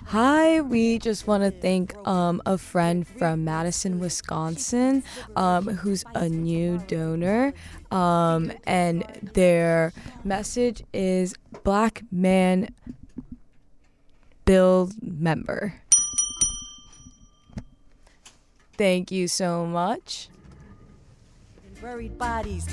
Hi, we just want to thank a friend from Madison, Wisconsin, who's a new donor. And their message is Black Man Build Member. Thank you so much. Buried bodies.